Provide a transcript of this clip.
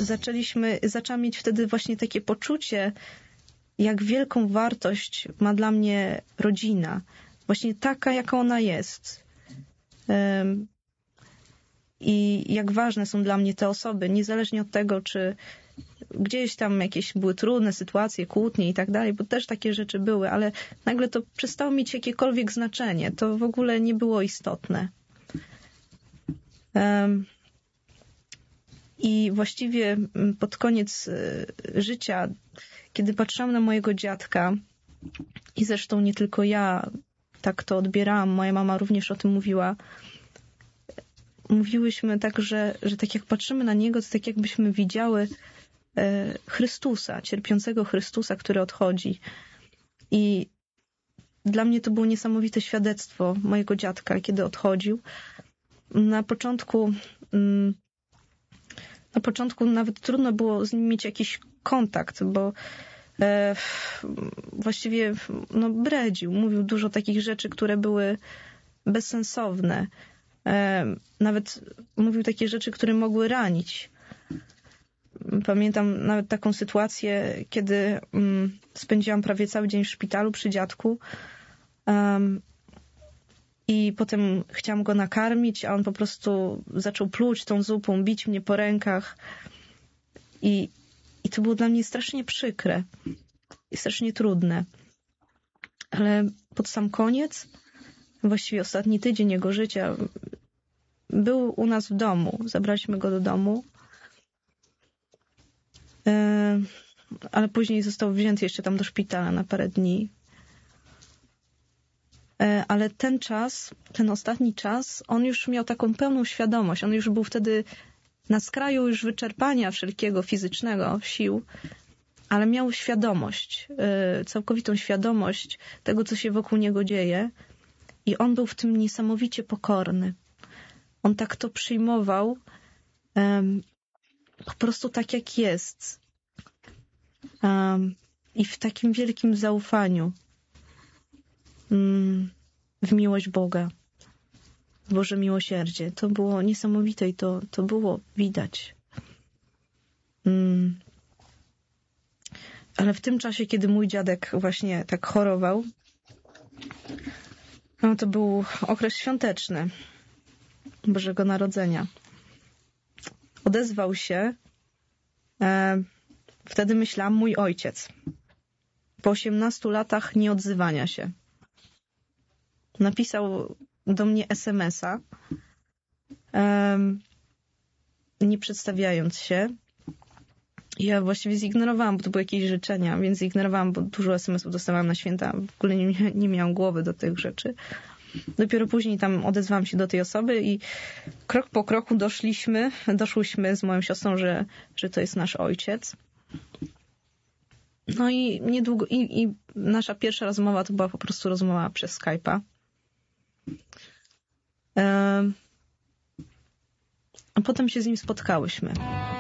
zaczęłam mieć wtedy właśnie takie poczucie, jak wielką wartość ma dla mnie rodzina. Właśnie taka, jaka ona jest. I jak ważne są dla mnie te osoby, niezależnie od tego, czy gdzieś tam jakieś były trudne sytuacje, kłótnie i tak dalej, bo też takie rzeczy były, ale nagle to przestało mieć jakiekolwiek znaczenie. To w ogóle nie było istotne. I właściwie pod koniec życia, kiedy patrzyłam na mojego dziadka, i zresztą nie tylko ja tak to odbierałam, moja mama również o tym mówiła, mówiłyśmy tak, że tak jak patrzymy na niego, to tak jakbyśmy widziały Chrystusa, cierpiącego Chrystusa, który odchodzi. I dla mnie to było niesamowite świadectwo mojego dziadka, kiedy odchodził. Na początku nawet trudno było z nim mieć jakiś kontakt, bo właściwie bredził. Mówił dużo takich rzeczy, które były bezsensowne. Nawet mówił takie rzeczy, które mogły ranić. Pamiętam nawet taką sytuację, kiedy spędziłam prawie cały dzień w szpitalu przy dziadku i potem chciałam go nakarmić, a on po prostu zaczął pluć tą zupą, bić mnie po rękach i to było dla mnie strasznie przykre i strasznie trudne. Ale pod sam koniec, właściwie ostatni tydzień jego życia, był u nas w domu. Zabraliśmy go do domu, ale później został wzięty jeszcze tam do szpitala na parę dni. Ale ten ostatni czas, on już miał taką pełną świadomość. On już był wtedy na skraju już wyczerpania wszelkiego fizycznego sił, ale miał świadomość, całkowitą świadomość tego, co się wokół niego dzieje. I on był w tym niesamowicie pokorny. On tak to przyjmował, po prostu tak jak jest. I w takim wielkim zaufaniu w miłość Boga, w Boże miłosierdzie. To było niesamowite i to było widać. Ale w tym czasie, kiedy mój dziadek właśnie tak chorował, to był okres świąteczny Bożego Narodzenia. Odezwał się, wtedy myślałam, mój ojciec. Po 18 latach nieodzywania się. Napisał do mnie SMS-a, nie przedstawiając się. Ja właściwie zignorowałam, bo to były jakieś życzenia, więc zignorowałam, bo dużo SMS-ów dostawałam na święta. W ogóle nie miałam głowy do tych rzeczy. Dopiero później tam odezwałam się do tej osoby i krok po kroku doszłyśmy z moją siostrą, że to jest nasz ojciec. No i niedługo, i nasza pierwsza rozmowa to była po prostu rozmowa przez Skype'a. A potem się z nim spotkałyśmy.